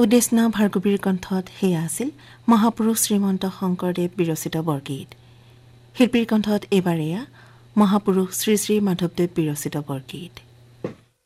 উদ্দেশ্যনা ভাৰ্গৱীৰ কণ্ঠত সেয়া আছিল মহাপুৰুষ শ্ৰীমন্ত শংকৰদেৱ বিৰচিত বৰগীত। শিল্পীৰ কণ্ঠত এইবাৰ এয়া মহাপুৰুষ শ্ৰী শ্ৰী মাধৱদেৱ বিৰচিত বৰগীত।